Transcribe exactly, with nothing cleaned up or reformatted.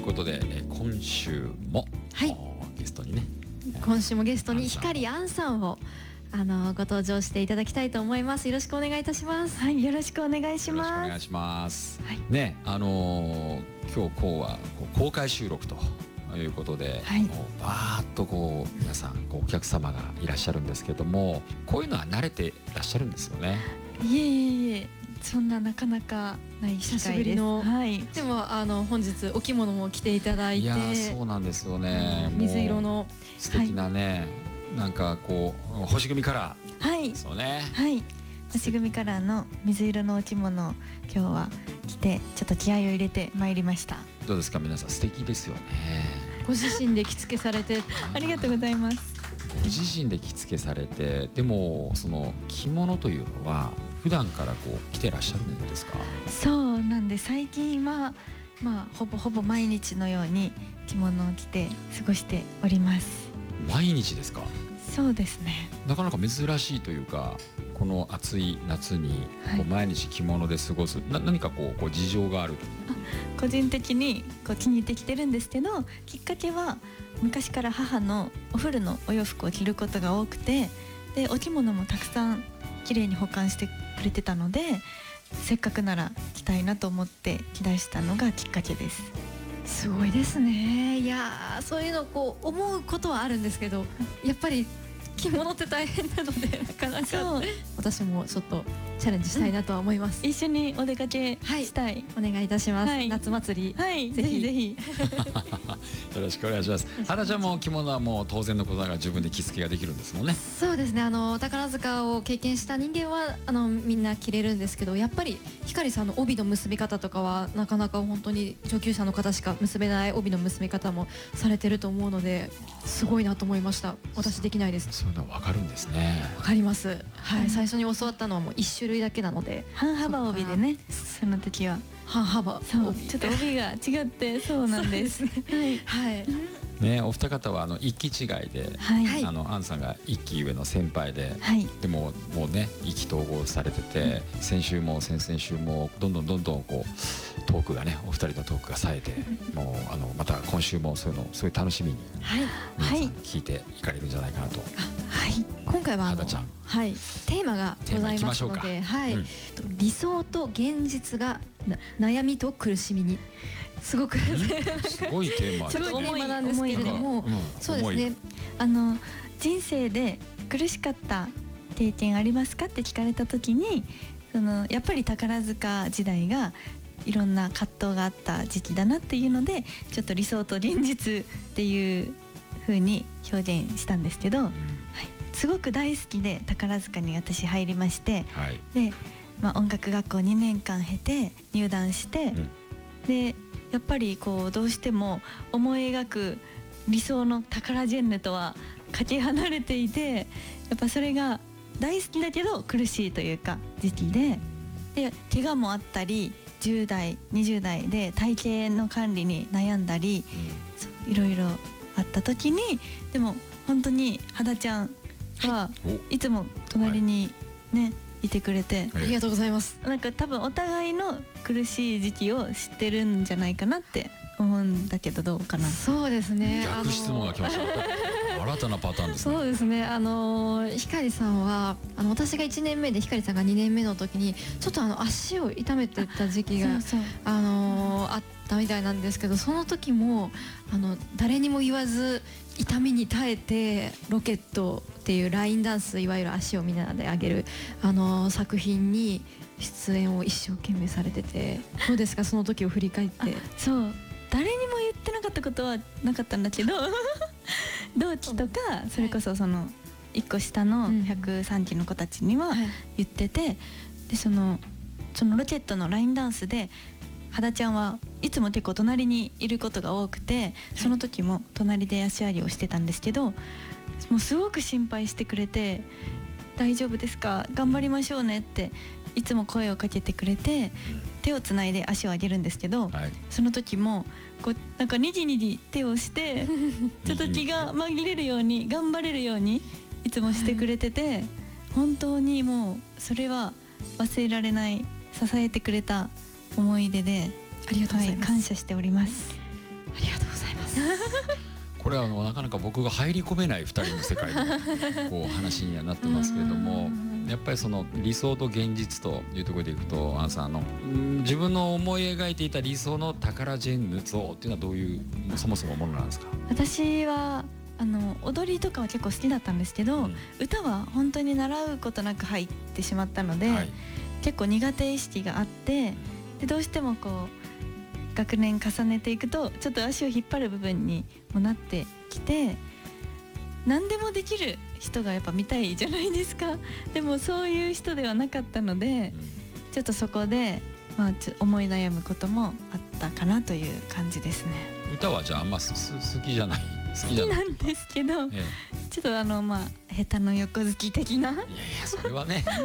ことで、えー、今週も、 はい、 ゲストにね今週もゲストに光杏さんをあのご登場していただきたいと思います。よろしくお願いいたします。 はい、よろしくお願いします。 よろしくお願いします、 はい、 ね、あのー、今日こうはこう公開収録ということで、 はい、 もうバーッとこう皆さんこうお客様がいらっしゃるんですけども、こういうのは慣れてらっしゃるんですよね。 いえいえいえ、そんななかなかない機会です。 久しぶりの、 はい、 でもあの本日お着物も着ていただいて、 いやそうなんですよね、 水色の素敵なね、はい、なんかこう星組カラー、 はい、 そうね、 はい、星組カラーの水色のお着物を今日は着てちょっと気合を入れてまいりました。 どうですか皆さん、素敵ですよね。 ご自身で着付けされてありがとうございます。 ご自身で着付けされて、でもその着物というのは普段からこう着てらっしゃるんですか？ そうなんで、最近はまあほぼほぼ毎日のように着物を着て過ごしております。 毎日ですか？ そうですね。 なかなか珍しいというか、この暑い夏にこう毎日着物で過ごす、はい、な何かこう、こう事情がある？ あ、個人的にこう気に入ってきてるんですけど、きっかけは昔から母のお古のお洋服を着ることが多くて、でお着物もたくさん綺麗に保管してくれてたので、せっかくなら着たいなと思って着出したのがきっかけです。 すごいですね。いやそういうのこう思うことはあるんですけど、やっぱり着物って大変なのでなかなか私もちょっとチャレンジしたいなとは思います、 うん、一緒にお出かけしたい、はい、 お願いいたします、 はい、 夏祭り、 はい、ぜひぜひよろしくお願いします。原ちゃんも着物はもう当然のことながら自分で着付けができるんですもんね。 そうですね、あの宝塚を経験した人間はあのみんな着れるんですけど、やっぱり光さんの帯の結び方とかはなかなか本当に上級者の方しか結べない帯の結び方もされてると思うので、すごいなと思いました。私できないです。 そういうの分かるんですね。 分かります、はい、うん、最初に教わったのはもう一種類だけなので、 半幅帯でね、その時は半幅、 そうちょっと帯が違ってそうなんです。はい、 はいね、お二方はあの一期違いで、はい、あのアンさんが一期上の先輩で、はい、でももうね意気投合されてて、うん、先週も先々週もどんどんどんどんこうトークがね、お二人のトークが冴えて、もうあのまた今週もそういうのすごい楽しみに皆さん聞いていかれるんじゃないかなと。 はい、今回はあの、はい、テーマがございますので、はい、うん、理想と現実が悩みと苦しみに。すごくすごいテーマ、 ちょっと重いテーマなんですけれども、うん、そうですね、 あの人生で苦しかった経験ありますかって聞かれた時に、そのやっぱり宝塚時代がいろんな葛藤があった時期だなっていうので、ちょっと理想と現実っていう風に表現したんですけど、うん、はい、すごく大好きで宝塚に私入りまして、はい、で、まあ、音楽学校にねんかん経て入団して、うん、でやっぱりこうどうしても思い描く理想のタカラジェンヌとはかけ離れていて、やっぱそれが大好きだけど苦しいというか時期で、で怪我もあったりじゅう代にじゅう代で体型の管理に悩んだり、いろいろあった時に、でも本当に肌ちゃんはいつも隣にねいてくれて、 ありがとうございます。 なんか多分お互いの苦しい時期を知ってるんじゃないかなって思うんだけど、どうかな。 そうですね、 逆質問が来ました。新たなパターンですね。 そうですね、あの光さんはあの私がいちねんめで光さんがにねんめの時にちょっとあの足を痛めてた時期がそうそうあのあったみたいなんですけど、その時もあの誰にも言わず痛みに耐えてロケットっていうラインダンス、いわゆる足をみんなで上げるあの作品に出演を一生懸命されてて、どうですかその時を振り返って。 そう誰にも言ってなかったことはなかったんだけど同期とかそれこそそのいっこ下のひゃくさんきの子たちには言ってて、でそのそのロケットのラインダンスで肌ちゃんはいつも結構隣にいることが多くて、その時も隣で足上げをしてたんですけど、もうすごく心配してくれて、大丈夫ですか、頑張りましょうねっていつも声をかけてくれて、手をつないで足を上げるんですけど、はい、その時もこうなんかにじにじ手をしてちょっと気が紛れるように頑張れるようにいつもしてくれてて、はい、本当にもうそれは忘れられない支えてくれた思い出で、 ありがとうございます、 はい、感謝しております。 ありがとうございますこれはあのなかなか僕が入り込めないふたりの世界のこう話にはなってますけれども、やっぱりその理想と現実というところでいくと、アンさんあの自分の思い描いていた理想のタカラジェンヌ像っていうのはどういうそもそもものなんですか？ 私はあの踊りとかは結構好きだったんですけど、うん、歌は本当に習うことなく入ってしまったので、はい、結構苦手意識があって、でどうしてもこう学年重ねていくとちょっと足を引っ張る部分にもなってきて、何でもできる人がやっぱ見たいじゃないですか。でもそういう人ではなかったので、うん、ちょっとそこで、まあ、ちょ思い悩むこともあったかなという感じですね。 歌はじゃああんま好きじゃない好きなんですけど、ええ、ちょっとあのまあ下手の横好き的な。いやいやそれはね